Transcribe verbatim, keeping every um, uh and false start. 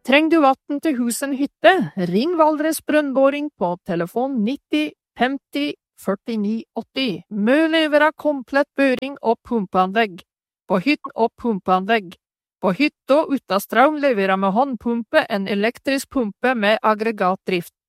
Treng du vatten til husen hytte? Ring Valdres Brønnboring på telefon nitti femti førtini åtti. Mø leverer komplett børing og pumpeanlegg. På hytten og pumpeanlegg. På hytta uten strøm leverer med håndpumpe en elektrisk pumpe med aggregatdrift.